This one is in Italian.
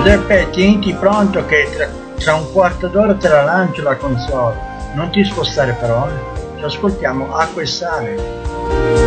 Giuseppe, tieniti pronto che tra un quarto d'ora te la lancio la console. Non ti spostare però, eh. Ci ascoltiamo acqua e sale.